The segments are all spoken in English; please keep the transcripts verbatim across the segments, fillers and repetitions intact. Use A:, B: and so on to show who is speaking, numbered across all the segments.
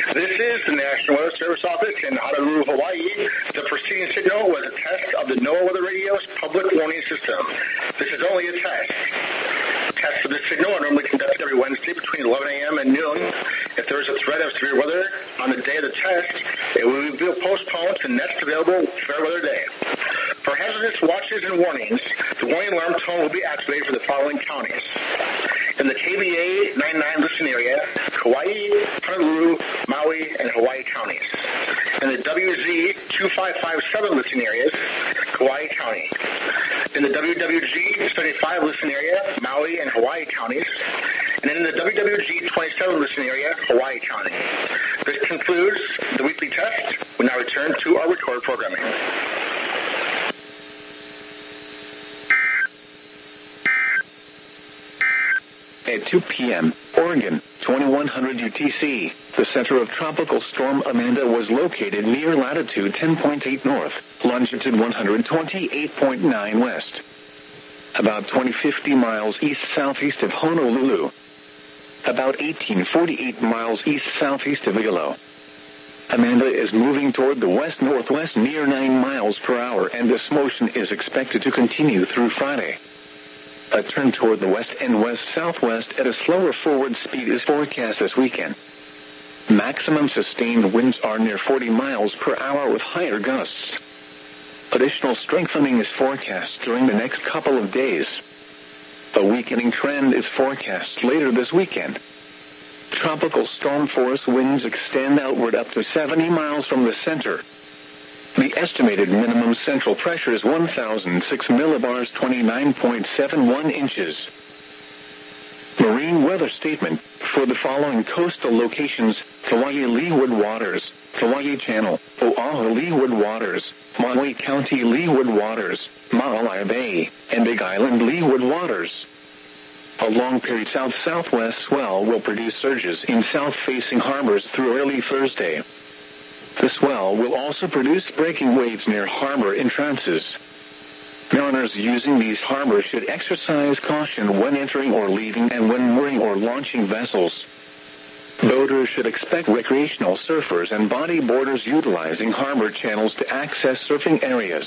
A: This is the National Weather Service Office in Honolulu, Hawaii. The preceding signal was a test of the NOAA Weather Radio's public warning system. This is only a test. Tests of this signal are normally conducted every Wednesday between eleven a.m. and noon. If there is a threat of severe weather on the day of the test, it will be postponed to next available fair weather day. For hazardous watches and warnings, the warning alarm tone will be activated for the following counties. In the K B A ninety-nine listen area, Kauai, Honolulu, Maui, and Hawaii counties. In the W Z twenty-five fifty-seven listen areas, Kauai County. In the W W G seventy-five listen area, Maui and Hawaii counties. And in the W W G twenty-seven listen area, Hawaii County. This concludes the weekly test. We now return to our recorded programming.
B: At two p.m., Oregon, twenty-one hundred U T C, the center of Tropical Storm Amanda was located near latitude ten point eight north, longitude one hundred twenty-eight point nine west. About twenty fifty miles east-southeast of Honolulu. About eighteen forty-eight miles east-southeast of Hilo. Amanda is moving toward the west-northwest near nine miles per hour, and this motion is expected to continue through Friday. A turn toward the west and west-southwest at a slower forward speed is forecast this weekend. Maximum sustained winds are near forty miles per hour with higher gusts. Additional strengthening is forecast during the next couple of days. A weakening trend is forecast later this weekend. Tropical storm force winds extend outward up to seventy miles from the center. The estimated minimum central pressure is one thousand six millibars, twenty-nine point seven one inches. Marine weather statement for the following coastal locations: Kauai Leeward Waters, Kauai Channel, Oahu Leeward Waters, Maui County Leeward Waters, Maalaea Bay, and Big Island Leeward Waters. A long-period south-southwest swell will produce surges in south-facing harbors through early Thursday. The swell will also produce breaking waves near harbor entrances. Mariners using these harbors should exercise caution when entering or leaving and when mooring or launching vessels. Boaters should expect recreational surfers and bodyboarders utilizing harbor channels to access surfing areas.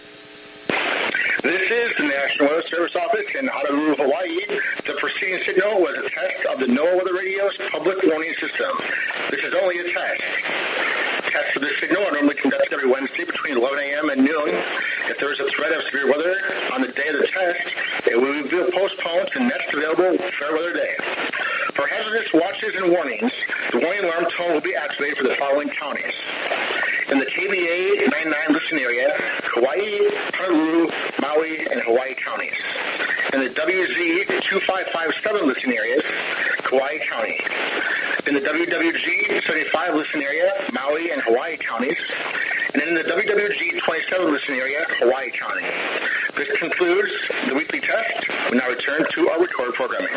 A: This is the National Weather Service Office in Honolulu, Hawaii. The preceding signal was a test of the NOAA Weather Radio's public warning system. This is only a test. Tests of this signal are normally conducted every Wednesday between eleven a.m. and noon. If there is a threat of severe weather on the day of the test, it will be postponed to next available fair weather day. For hazardous watches and warnings, the warning alarm tone will be activated for the following counties. In the K B A ninety-nine listen area, Kauai, Honolulu, Maui, and Hawaii counties. In the W Z twenty-five fifty-seven listen areas, Kauai County. In the W W G seventy-five listen area, Maui and Hawaii counties. And in the W W G twenty-seven listen area, Hawaii County. This concludes the weekly test. We now return to our recorded programming.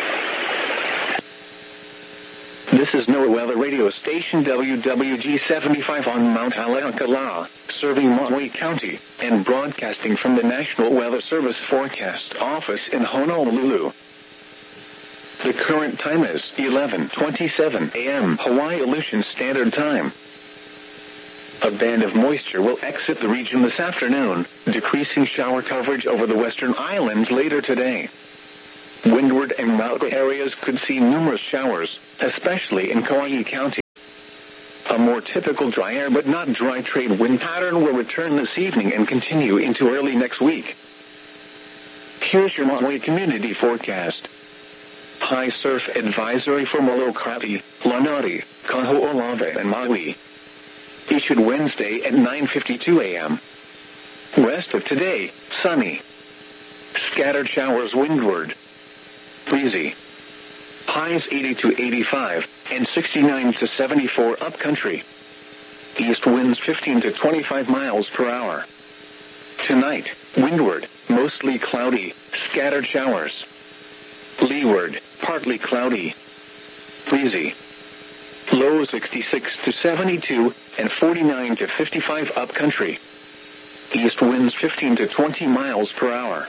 B: This is NOAA Weather Radio Station W W G seventy-five on Mount Haleakala, serving Maui County, and broadcasting from the National Weather Service Forecast Office in Honolulu. The current time is eleven twenty-seven a.m. Hawaii Aleutian Standard Time. A band of moisture will exit the region this afternoon, decreasing shower coverage over the western islands later today. Windward and Maui areas could see numerous showers, especially in Kauai County. A more typical drier but not dry trade wind pattern will return this evening and continue into early next week. Here's your Maui community forecast. High surf advisory for Molokai, Lanai, Kaho'olawe, and Maui. Issued Wednesday at nine fifty-two a.m. Rest of today, sunny. Scattered showers windward. Breezy. Highs eighty to eighty-five, and sixty-nine to seventy-four upcountry. East winds fifteen to twenty-five miles per hour. Tonight, windward, mostly cloudy, scattered showers. Leeward, partly cloudy. Breezy. Low sixty-six to seventy-two, and forty-nine to fifty-five upcountry. East winds fifteen to twenty miles per hour.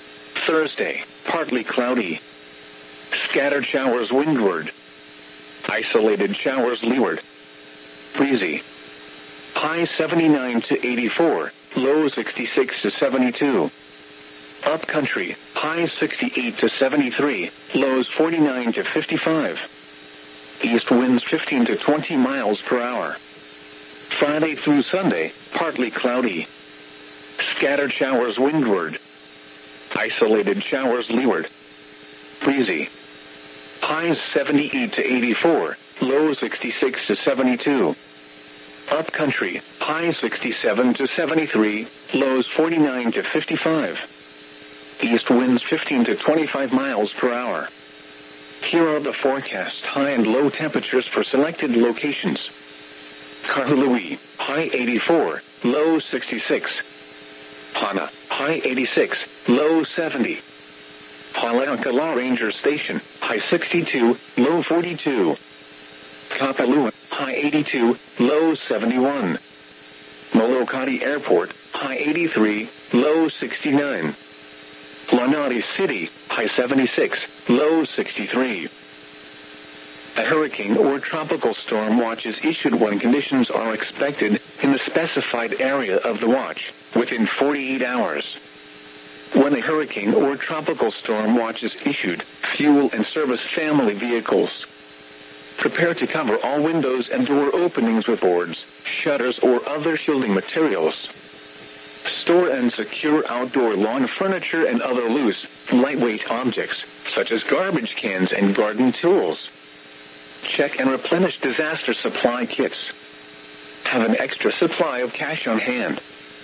B: Thursday, partly cloudy. Scattered showers windward. Isolated showers leeward. Breezy. High seventy-nine to eighty-four, low sixty-six to seventy-two. Upcountry, high sixty-eight to seventy-three, lows forty-nine to fifty-five. East winds fifteen to twenty miles per hour. Friday through Sunday, partly cloudy. Scattered showers windward. Isolated showers leeward. Breezy. Highs seventy-eight to eighty-four, low sixty-six to seventy-two. Upcountry, high sixty-seven to seventy-three, lows forty-nine to fifty-five. East winds fifteen to twenty-five miles per hour. Here are the forecast high and low temperatures for selected locations. Kahului, high eighty-four, low sixty-six. Hana, high eighty-six, low seventy. Haleakala Ranger Station, high sixty-two, low forty-two. Kapalua, high eighty-two, low seventy-one. Molokai Airport, high eighty-three, low sixty-nine. Lanai City, high seventy-six, low sixty-three. A hurricane or tropical storm watch is issued when conditions are expected in the specified area of the watch within forty-eight hours. When a hurricane or tropical storm watch is issued, fuel and service family vehicles. Prepare to cover all windows and door openings with boards, shutters, or other shielding materials. Store and secure outdoor lawn furniture and other loose, lightweight objects, such as garbage cans and garden tools. Check and replenish disaster supply kits. Have an extra supply of cash on hand.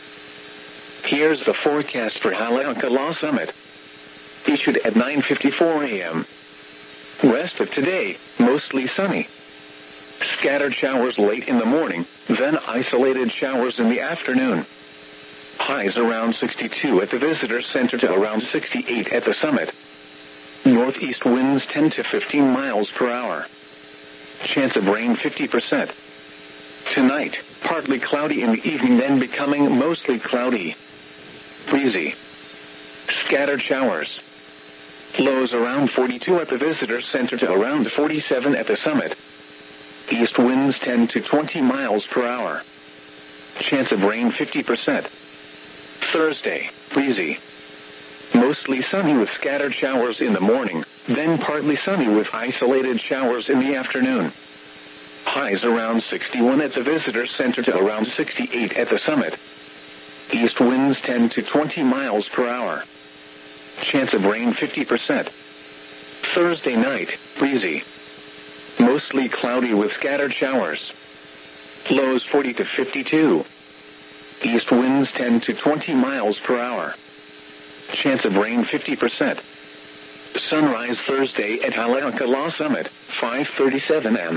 B: Here's the forecast for Haleakala Summit. Issued at nine fifty-four a.m. Rest of today, mostly sunny. Scattered showers late in the morning, then isolated showers in the afternoon. Highs around sixty-two at the visitor center to around sixty-eight at the summit. Northeast winds ten to fifteen miles per hour. Chance of rain fifty percent. Tonight, partly cloudy in the evening, then becoming mostly cloudy. Breezy. Scattered showers. Lows around forty-two at the visitor center to around forty-seven at the summit. East winds ten to twenty miles per hour. Chance of rain fifty percent. Thursday, breezy. Mostly sunny with scattered showers in the morning, then partly sunny with isolated showers in the afternoon. Highs around sixty-one at the visitor center to around sixty-eight at the summit. East winds ten to twenty miles per hour. Chance of rain fifty percent. Thursday night, breezy. Mostly cloudy with scattered showers. Lows forty to fifty-two. East winds ten to twenty miles per hour. Chance of rain fifty percent. Sunrise Thursday at Haleakala Summit, five thirty-seven a.m.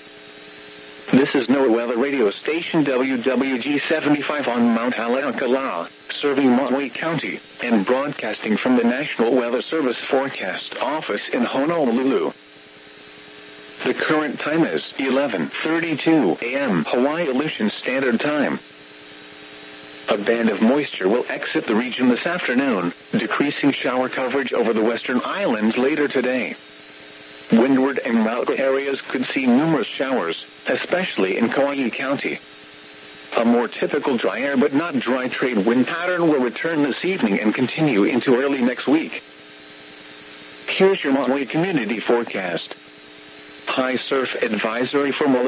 B: This is NOAA Weather Radio Station W W G seventy-five on Mount Haleakala, serving Otway County, and broadcasting from the National Weather Service Forecast Office in Honolulu. The current time is eleven thirty-two a.m. Hawaii Aleutian Standard Time. A band of moisture will exit the region this afternoon, decreasing shower coverage over the western islands later today. Windward and Mauka areas could see numerous showers, especially in Kauai County. A more typical dry air but not dry trade wind pattern will return this evening and continue into early next week. Here's your Maui community forecast. High surf advisory for Molokai